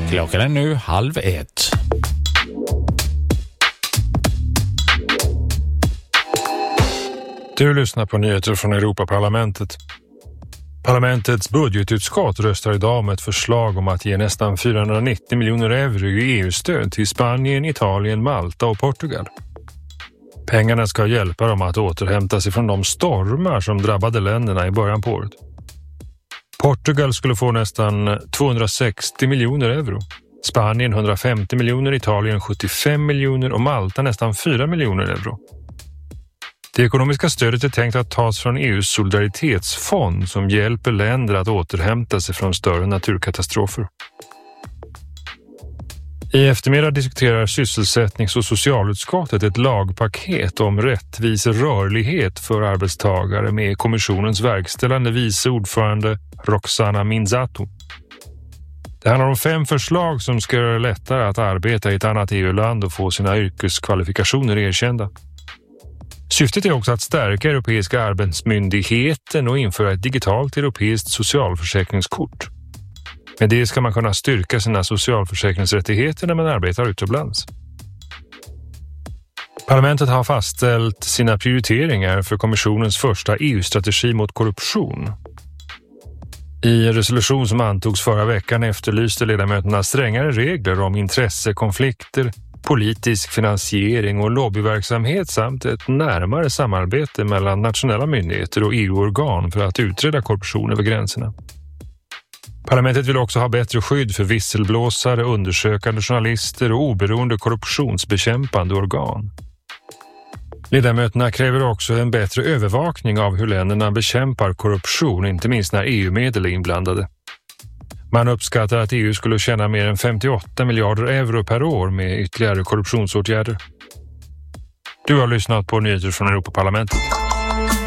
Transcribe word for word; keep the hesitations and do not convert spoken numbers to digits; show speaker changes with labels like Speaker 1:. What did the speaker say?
Speaker 1: Klockan är nu halv ett.
Speaker 2: Du lyssnar på nyheter från Europaparlamentet. Parlamentets budgetutskott röstar idag om ett förslag om att ge nästan fyrahundranittio miljoner euro i E U-stöd till Spanien, Italien, Malta och Portugal. Pengarna ska hjälpa dem att återhämta sig från de stormar som drabbade länderna i början på året. Portugal skulle få nästan tvåhundrasextio miljoner euro. Spanien hundrafemtio miljoner, Italien sjuttiofem miljoner och Malta nästan fyra miljoner euro. Det ekonomiska stödet är tänkt att tas från E U:s solidaritetsfond som hjälper länder att återhämta sig från större naturkatastrofer. I eftermiddag diskuterar sysselsättnings- och socialutskottet ett lagpaket om rättvis rörlighet för arbetstagare med kommissionens verkställande vice ordförande Roxana Minzato. Det handlar om fem förslag som ska göra det lättare att arbeta i ett annat E U-land och få sina yrkeskvalifikationer erkända. Syftet är också att stärka Europeiska arbetsmyndigheten och införa ett digitalt europeiskt socialförsäkringskort. Med det ska man kunna styrka sina socialförsäkringsrättigheter när man arbetar utomlands. Parlamentet har fastställt sina prioriteringar för kommissionens första E U-strategi mot korruption. I resolution som antogs förra veckan efterlyste ledamöterna strängare regler om intressekonflikter, politisk finansiering och lobbyverksamhet samt ett närmare samarbete mellan nationella myndigheter och E U-organ för att utreda korruption över gränserna. Parlamentet vill också ha bättre skydd för visselblåsare, undersökande journalister och oberoende korruptionsbekämpande organ. Ledamöterna kräver också en bättre övervakning av hur länderna bekämpar korruption, inte minst när E U-medel är inblandade. Man uppskattar att E U skulle tjäna mer än femtioåtta miljarder euro per år med ytterligare korruptionsåtgärder. Du har lyssnat på nyheter från Europaparlamentet.